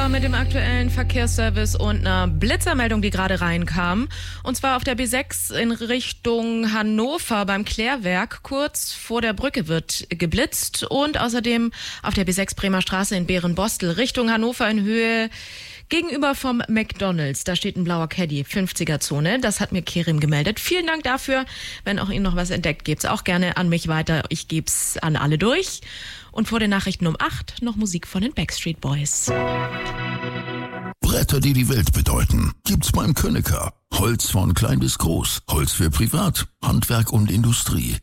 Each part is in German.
Hannover mit dem aktuellen Verkehrsservice und einer Blitzermeldung, die gerade reinkam. Und zwar auf der B6 in Richtung Hannover beim Klärwerk. Kurz vor der Brücke wird geblitzt. Und außerdem auf der B6 Bremer Straße in Beerenbostel Richtung Hannover in Höhe gegenüber vom McDonald's. Da steht ein blauer Caddy, 50er-Zone. Das hat mir Kerim gemeldet. Vielen Dank dafür. Wenn auch Ihnen noch was entdeckt, gebt's auch gerne an mich weiter. Ich geb's an alle durch. Und vor den Nachrichten um 8 noch Musik von den Backstreet Boys. Bretter, die die Welt bedeuten, gibt's beim Könecker. Holz von klein bis groß. Holz für Privat, Handwerk und Industrie.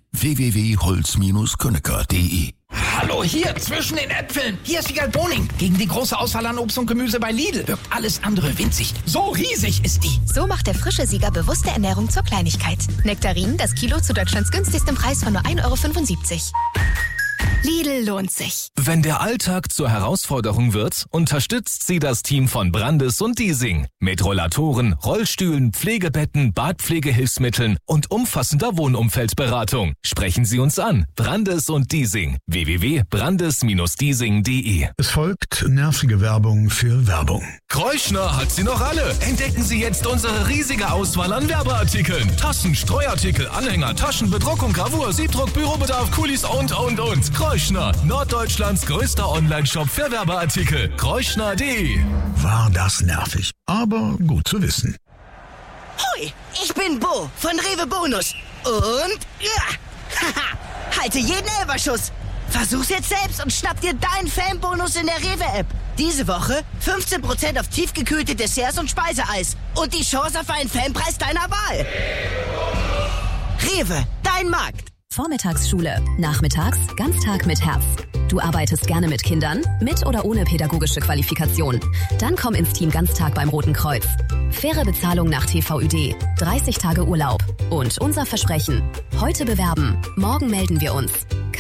www.holz-könecker.de. Hallo, hier, zwischen den Äpfeln. Hier ist Wiegald Boning. Gegen die große Auswahl an Obst und Gemüse bei Lidl wirkt alles andere winzig. So riesig ist die. So macht der frische Sieger bewusste Ernährung zur Kleinigkeit. Nektarinen, das Kilo zu Deutschlands günstigstem Preis von nur 1,75 €. Lidl lohnt sich. Wenn der Alltag zur Herausforderung wird, unterstützt sie das Team von Brandes und Diesing. Mit Rollatoren, Rollstühlen, Pflegebetten, Badpflegehilfsmitteln und umfassender Wohnumfeldberatung. Sprechen Sie uns an. Brandes und Diesing. www.brandes-diesing.de. Es folgt nervige Werbung für Werbung. Kreuschner hat sie noch alle. Entdecken Sie jetzt unsere riesige Auswahl an Werbeartikeln. Tassen, Streuartikel, Anhänger, Taschen, Bedruckung, Gravur, Siebdruck, Bürobedarf, Kulis und. Kreuschner, Norddeutschlands größter Onlineshop für Werbeartikel. Kreuschner.de. War das nervig, aber gut zu wissen. Hoi, ich bin Bo von Rewe Bonus. Und haha, halte jeden Elferschuss. Versuch's jetzt selbst und schnapp dir deinen Fanbonus in der Rewe-App. Diese Woche 15% auf tiefgekühlte Desserts und Speiseeis. Und die Chance auf einen Fanpreis deiner Wahl. Rewe, dein Markt. Vormittagsschule, nachmittags Ganztag mit Herz. Du arbeitest gerne mit Kindern, mit oder ohne pädagogische Qualifikation. Dann komm ins Team Ganztag beim Roten Kreuz. Faire Bezahlung nach TVÖD, 30 Tage Urlaub. Und unser Versprechen: heute bewerben, morgen melden wir uns.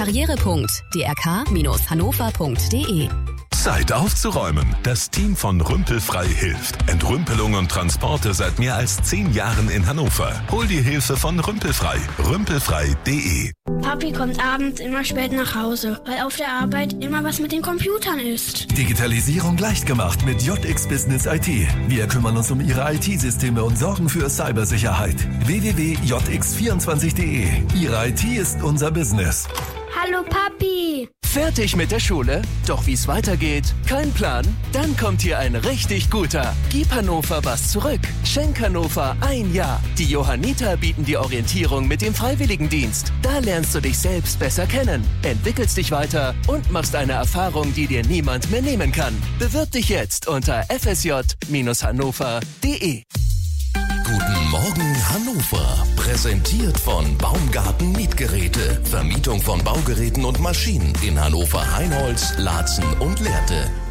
karriere.drk-hannover.de. Zeit aufzuräumen. Das Team von Rümpelfrei hilft. Entrümpelung und Transporte seit mehr als 10 Jahren in Hannover. Hol die Hilfe von Rümpelfrei. Rümpelfrei.de. Papi kommt abends immer spät nach Hause, weil auf der Arbeit immer was mit den Computern ist. Digitalisierung leicht gemacht mit JX Business IT. Wir kümmern uns um Ihre IT-Systeme und sorgen für Cybersicherheit. www.jx24.de. Ihre IT ist unser Business. Hallo Papi! Fertig mit der Schule? Doch wie es weitergeht? Kein Plan? Dann kommt hier ein richtig guter. Gib Hannover was zurück. Schenk Hannover 1 Jahr. Die Johanniter bieten die Orientierung mit dem Freiwilligendienst. Da lernst du dich selbst besser kennen, entwickelst dich weiter und machst eine Erfahrung, die dir niemand mehr nehmen kann. Bewirb dich jetzt unter fsj-hannover.de. Guten Morgen Hannover. Präsentiert von Baumgarten Mietgeräte. Vermietung von Baugeräten und Maschinen in Hannover, Heinholz, Laatzen und Lehrte.